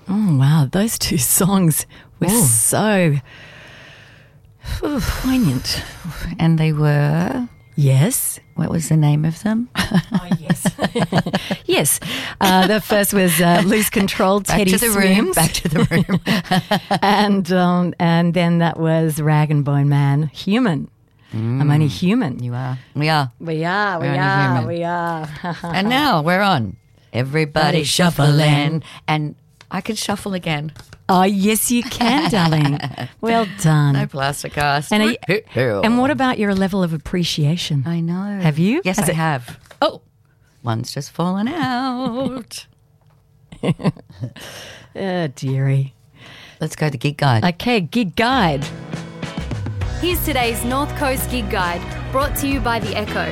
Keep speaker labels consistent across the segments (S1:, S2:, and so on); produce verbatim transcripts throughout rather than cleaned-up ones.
S1: Oh, wow. Those two songs were
S2: Ooh.
S1: so poignant.
S2: And they were,
S1: Yes.
S2: what was the name of them?
S1: Oh, yes. yes. Uh, the first was uh, Lose Control,
S2: Back
S1: Teddy
S2: to the
S1: Swims.
S2: room. Back to the room.
S1: and, um, and then that was Rag and Bone Man, Human. I'm only human.
S2: You are. We are.
S1: We are, we
S2: We're only
S1: are,
S2: human.
S1: we are.
S2: And now we're on. Everybody shuffling. And I can shuffle again.
S1: Oh, yes, you can, darling. Well done.
S2: No plastic cast.
S1: And, are you- and what about your level of appreciation?
S2: I know.
S1: Have you?
S2: Yes,
S1: Has
S2: I
S1: it-
S2: have. Oh, one's just fallen out.
S1: Oh, dearie.
S2: Let's go to Gig Guide.
S1: Okay, gig guide.
S3: Here's today's North Coast Gig Guide, brought to you by The Echo.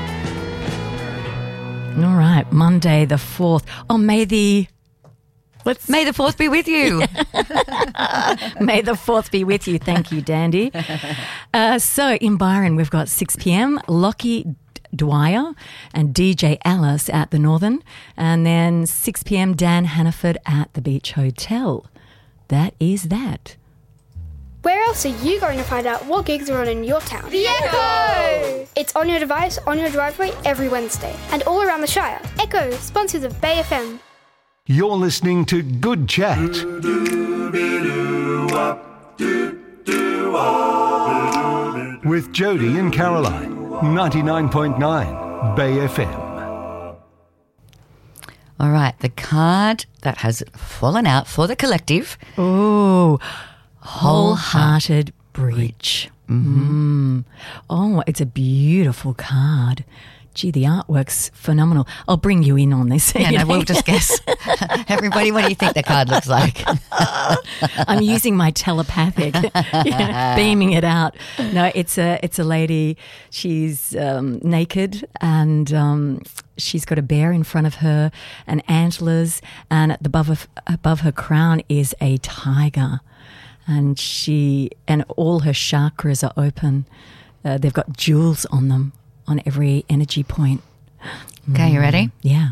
S1: All right, Monday the fourth. Oh, may the... Let's,
S2: May the fourth be with you.
S1: may the fourth be with you. Thank you, Dandy. Uh, so in Byron, we've got six p.m. Lockie Dwyer and D J Alice at the Northern. And then six p.m. Dan Hannaford at the Beach Hotel. That is that.
S4: Where else are you going to find out what gigs are on in your town? The Echo! It's on your device, on your driveway, every Wednesday. And all around the Shire. Echo, sponsors of Bay F M.
S5: You're listening to Good Chat. With Jody and Caroline. ninety-nine point nine Bay F M.
S2: All right, the card that has fallen out for the collective.
S1: Ooh, Wholehearted Bridge. Mm-hmm. Mm. Oh, it's a beautiful card. Gee, the artwork's phenomenal. I'll bring you in on this.
S2: Yeah, no, we'll just guess. Everybody, what do you think the card looks like?
S1: I'm using my telepathic, you know, beaming it out. No, it's a it's a lady. She's um, naked and um, she's got a bear in front of her and antlers, and at the above of, above her crown is a tiger, and she and all her chakras are open. Uh, they've got jewels on them on every energy point.
S2: Okay, you ready?
S1: Yeah.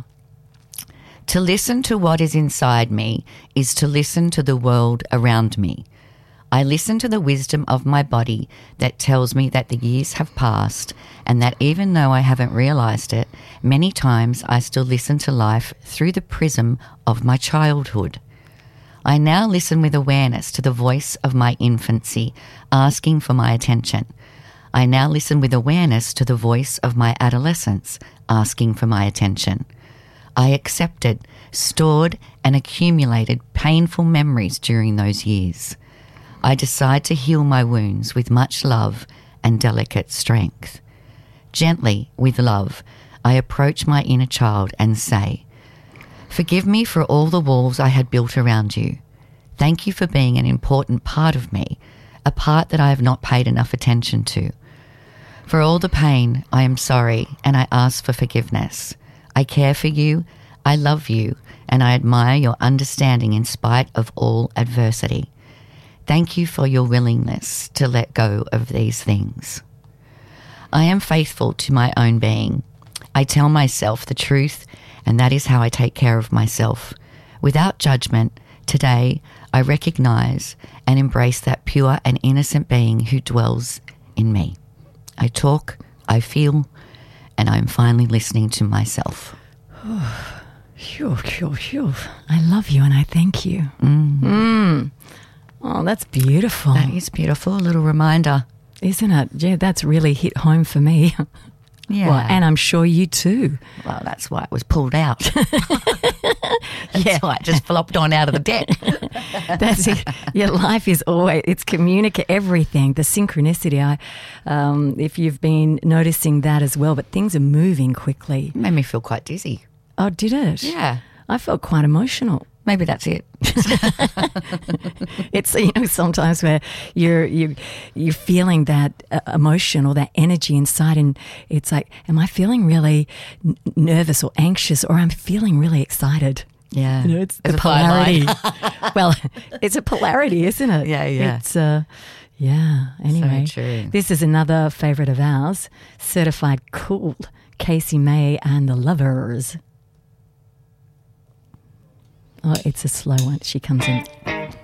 S2: To listen to what is inside me is to listen to the world around me. I listen to the wisdom of my body that tells me that the years have passed and that even though I haven't realised it, many times I still listen to life through the prism of my childhood. I now listen with awareness to the voice of my infancy asking for my attention. I now listen with awareness to the voice of my adolescence asking for my attention. I accepted, stored and accumulated painful memories during those years. I decide to heal my wounds with much love and delicate strength. Gently, with love, I approach my inner child and say, "Forgive me for all the walls I had built around you. Thank you for being an important part of me, a part that I have not paid enough attention to. For all the pain, I am sorry and I ask for forgiveness. I care for you, I love you, and I admire your understanding in spite of all adversity. Thank you for your willingness to let go of these things. I am faithful to my own being. I tell myself the truth, and that is how I take care of myself. Without judgment, today I recognize and embrace that pure and innocent being who dwells in me. I talk, I feel, and I'm finally listening to myself."
S1: Phew, phew, phew. I love you and I thank you.
S2: Mm.
S1: Mm. Oh, that's beautiful.
S2: That is beautiful. A little reminder.
S1: Isn't it? Yeah, that's really hit home for me.
S2: Yeah.
S1: Well, and I'm sure you too.
S2: Well, that's why it was pulled out. That's why it just flopped on out of the deck.
S1: That's it. Your life is always, it's communicate everything, the synchronicity. I, um, if you've been noticing that as well, but things are moving quickly.
S2: It made me feel quite dizzy.
S1: Oh, did it?
S2: Yeah.
S1: I felt quite emotional.
S2: Maybe that's it.
S1: It's, you know, sometimes where you're you you're feeling that uh, emotion or that energy inside, and it's like, am I feeling really n- nervous or anxious, or I'm feeling really excited?
S2: Yeah.
S1: You know, it's
S2: It's
S1: the
S2: a fine line.
S1: polarity. Well, it's a polarity, isn't it?
S2: Yeah, yeah.
S1: It's uh, yeah. Anyway,
S2: true.
S1: This is another favourite of ours, Certified Cool, Casey May and the Lovers. Oh, it's a slow one. She comes in.